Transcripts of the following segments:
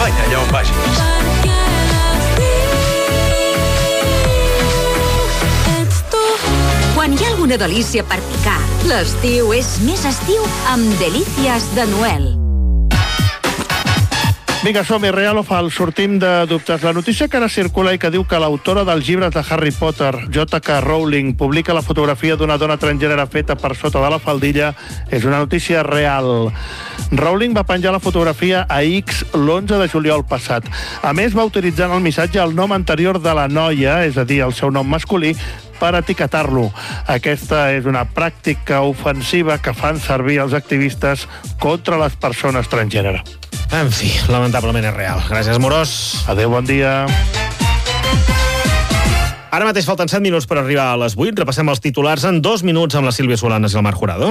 Vagi allà on vagis. Quan hi ha alguna delícia per picar, l'estiu és més estiu amb Delícies de Noel. Vinga, som-hi, Real o fals, sortim de dubtes. La notícia que ara circula i que diu que l'autora dels llibres de Harry Potter, J.K. Rowling, publica la fotografia d'una dona transgènere feta per sota de la faldilla és una notícia real. Rowling va penjar la fotografia a X l'11 de juliol passat. A més, va utilitzar en el missatge el nom anterior de la noia, és a dir, el seu nom masculí, per etiquetar-lo. Aquesta és una pràctica ofensiva que fan servir els activistes contra les persones transgènere. En fi, lamentablement és real. Gràcies, Morós. Adéu, bon dia. Ara mateix falten 7 minuts per arribar a les 8. Repassem els titulars en 2 minuts amb la Sílvia Solanes i el Marc Jurado.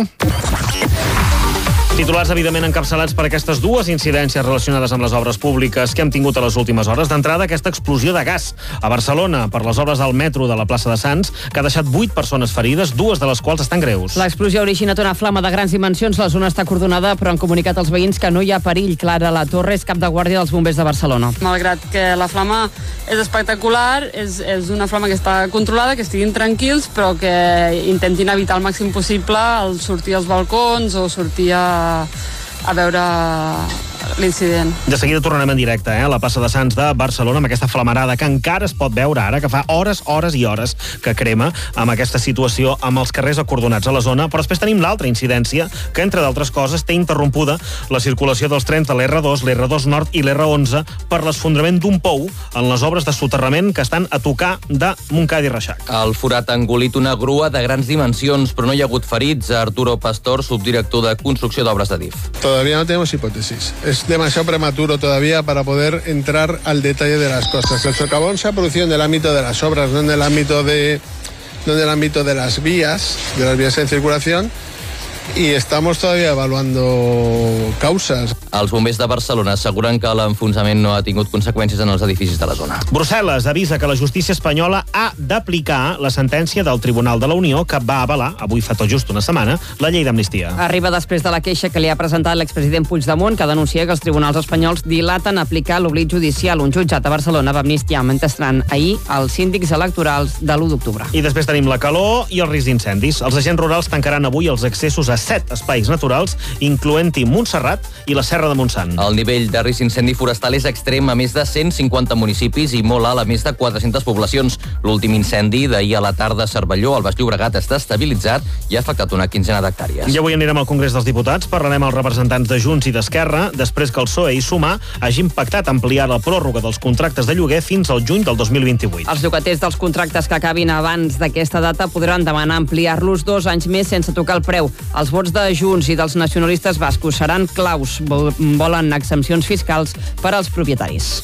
Titulars, evidentment, encapçalats per aquestes dues incidències relacionades amb les obres públiques que hem tingut a les últimes hores. D'entrada, aquesta explosió de gas a Barcelona per les obres del metro de la plaça de Sants, que ha deixat 8 persones ferides, 2 de les quals estan greus. L'explosió ha originat una flama de grans dimensions. La zona està acordonada, però han comunicat als veïns que no hi ha perill. Clara La Torre és cap de guàrdia dels bombers de Barcelona. Malgrat que la flama és espectacular, és una flama que està controlada, que estiguin tranquils, però que intentin evitar al màxim possible el sortir als balcons o sortir a veure l'incident. De seguida tornarem en directe a la plaça de Sants de Barcelona amb aquesta flamarada que encara es pot veure ara, que fa hores i hores que crema amb aquesta situació amb els carrers acordonats a la zona, però després tenim l'altra incidència que, entre d'altres coses, té interrompuda la circulació dels trens de l'R2, l'R2 Nord i l'R11 per l'esfondrament d'un pou en les obres de soterrament que estan a tocar de Montcada i Reixac. El forat ha engolit una grua de grans dimensions, però no hi ha hagut ferits. Arturo Pastor, subdirector de construcció d'obres de DIF. Todavía no tenemos hipótesis. Es demasiado prematuro todavía para poder entrar al detalle de las cosas. El socavón se ha producido en el ámbito de las obras, no en el ámbito de las vías en circulación, y estamos todavía evaluando causas. Els bombers de Barcelona asseguren que l'enfonsament no ha tingut conseqüències en els edificis de la zona. Brussel·les avisa que la justícia espanyola ha d'aplicar la sentència del Tribunal de la Unió que va avalar, avui fa tot just una setmana, la llei d'amnistia. Arriba després de la queixa que li ha presentat l'expresident Puigdemont, que denuncia que els tribunals espanyols dilaten aplicar l'oblit judicial. Un jutjat a Barcelona va amnistiar mentrestant ahir els síndics electorals de l'1 d'octubre. I després tenim la calor i el risc d'incendis. Els agents rurals tancaran avui els accessos a 7 espais naturals, incloent-hi Montserrat i la Serra de Montsant. El nivell de risc d'incendi forestal és extrem a més de 150 municipis i molt alt a més de 400 poblacions. L'últim incendi d'ahir a la tarda a Cervelló, al Baix Llobregat, està estabilitzat i ha afectat una quinzena d'hectàrees. I avui anirem al Congrés dels Diputats, parlarem als representants de Junts i d'Esquerra, després que el PSOE i Sumar hagin pactat ampliar la pròrroga dels contractes de lloguer fins al juny del 2028. Els llogaters dels contractes que acabin abans d'aquesta data podran demanar ampliar-los 2 anys més sense tocar el preu. Els vots de Junts i dels nacionalistes bascos seran claus. Volen exempcions fiscals per als propietaris.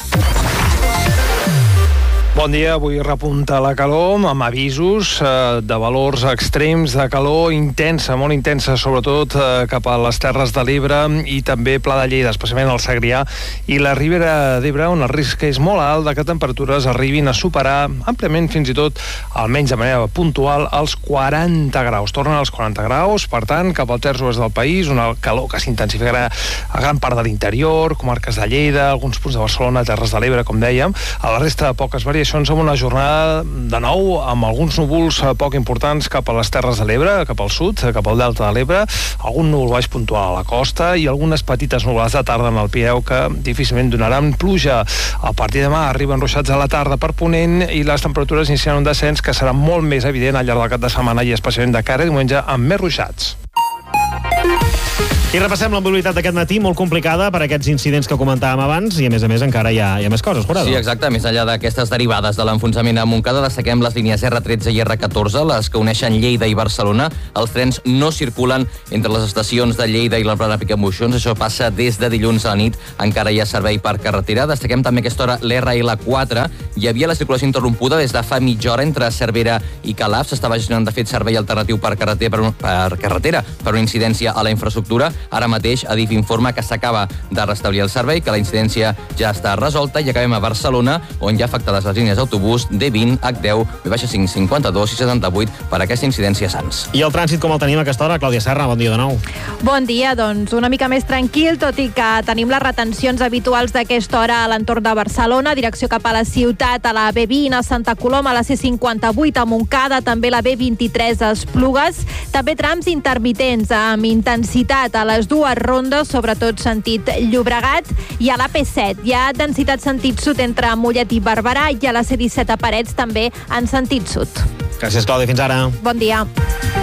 Bon dia, avui repunta la calor amb avisos de valors extrems de calor intensa, molt intensa, sobretot cap a les Terres de l'Ebre i també Pla de Lleida, especialment el Segrià i la Ribera d'Ebre, on el risc és molt alt de que temperatures arribin a superar àmpliament, fins i tot, almenys de manera puntual, els 40 graus. Tornen als 40 graus, per tant, cap al terç oest del país, una calor que s'intensificarà a gran part de l'interior, comarques de Lleida, alguns punts de Barcelona, Terres de l'Ebre, com dèiem, a la resta de poques variacions, amb una jornada de nou amb alguns núvols poc importants cap a les Terres de l'Ebre, cap al sud, cap al delta de l'Ebre, algun núvol baix puntual a la costa i algunes petites nuvolades de tarda en el Pirineu que difícilment donaran pluja. A partir de demà arriben ruixats a la tarda per ponent i les temperatures iniciaran un descens que serà molt més evident al llarg del cap de setmana i especialment de cara a diumenge amb més ruixats. I repassem la mobilitat d'aquest matí, molt complicada per aquests incidents que comentàvem abans i, a més encara hi ha més coses, Jurado. Sí, exacte. Més enllà d'aquestes derivades de l'enfonsament a Montcada, destaquem les línies R13 i R14, les que uneixen Lleida i Barcelona. Els trens no circulen entre les estacions de Lleida i la Plana Picamoixons. Això passa des de dilluns a la nit. Encara hi ha servei per carretera. Destaquem també aquesta hora l'RL4. Hi havia la circulació interrompuda des de fa mitja hora entre Cervera i Calaf. S'estava gestionant, de fet, servei alternatiu per carretera per una incidència a la infraestructura. Ara mateix Adif informa que s'acaba de restablir el servei, que la incidència ja està resolta i acabem a Barcelona, on hi ha afectades les línies d'autobús D20, H10, V5, 52 i 78 per aquesta incidència a Sants. I el trànsit com el tenim a aquesta hora? Clàudia Serra, bon dia de nou. Bon dia, doncs una mica més tranquil, tot i que tenim les retencions habituals d'aquesta hora a l'entorn de Barcelona, direcció cap a la ciutat, a la B20, a Santa Coloma, a la C58, a Montcada, també la B23 a Esplugues, també trams intermitents amb intensitat a les dues rondes, sobretot sentit Llobregat, i a la P7 hi ha densitat sentit sud entre Mollet i Barberà i a la C17 a Parets també en sentit sud. Gràcies, Clàudia. Fins ara. Bon dia.